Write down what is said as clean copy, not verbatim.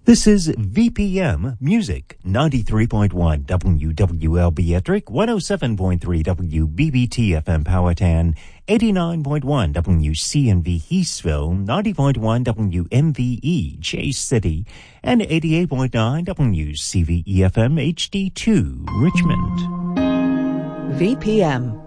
This is VPM Music, 93.1 WWLB Ettrick, 107.3 WBBT FM Powhatan, 89.1 WCNV Eastville, 90.1 WMVE Chase City, and 88.9 WCVE FM HD2 Richmond. VPM.